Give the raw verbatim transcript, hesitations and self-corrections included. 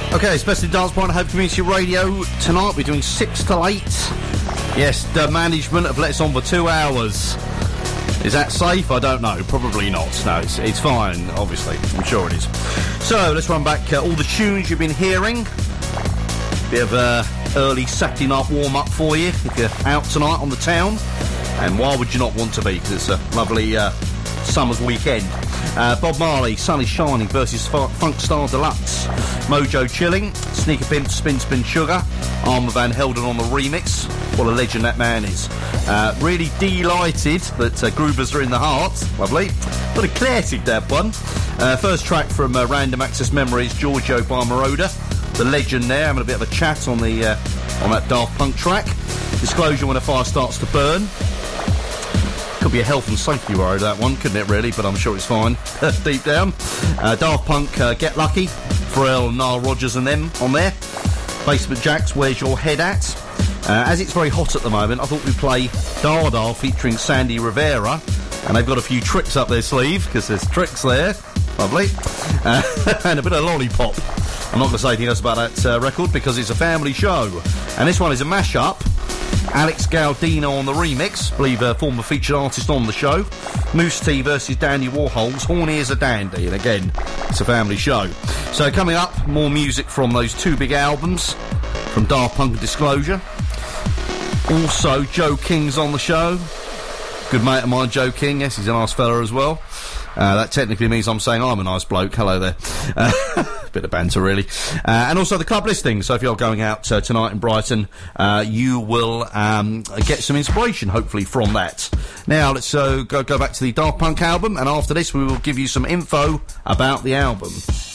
Okay, especially Dance Point Hope Community Radio. Tonight we're doing six till eight. Yes, the management have let us on for two hours. Is that safe? I don't know. Probably not. No, it's, it's fine, obviously. I'm sure it is. So, let's run back uh, all the tunes you've been hearing. Bit of uh, early Saturday night warm-up for you if you're out tonight on the town. And why would you not want to be? Because it's a lovely uh, summer's weekend. Uh, Bob Marley, Sun is Shining versus F- Funk Star Deluxe. Mojo Chilling, Sneaker Pimp, Spin Spin Sugar. Armor Van Helden on the remix. What a legend that man is. Uh, really delighted that uh, Groovers are in the heart. Lovely. What a classic, that one. Uh, first track from uh, Random Access Memories, Giorgio by Moroder. The legend there, having a bit of a chat on the uh, on that Daft Punk track. Disclosure When a Fire Starts to Burn. Could be a health and safety worry, that one, couldn't it, really? But I'm sure it's fine, deep down. Uh, Daft Punk, uh, Get Lucky. Pharrell, Nile Rodgers and them on there. Basement Jacks, Where's Your Head At? Uh, as it's very hot at the moment, I thought we'd play Dada featuring Sandy Rivera. And they've got a few tricks up their sleeve, because there's tricks there. Lovely. Uh, and a bit of Lollipop. I'm not going to say anything else about that uh, record, because it's a family show. And this one is a mashup. Alex Gaudino on the remix, I believe a former featured artist on the show. Moose T versus Dandy Warhol's Horny as a Dandy, and again, it's a family show. So coming up, more music from those two big albums, from Daft Punk and Disclosure. Also, Joe King's on the show. Good mate of mine, Joe King, yes, he's a nice fella as well. Uh, that technically means I'm saying I'm a nice bloke. Hello there. Uh, bit of banter, really. Uh, and also the club listing. So if you're going out uh, tonight in Brighton, uh, you will um, get some inspiration, hopefully, from that. Now, let's uh, go, go back to the Daft Punk album. And after this, we will give you some info about the album.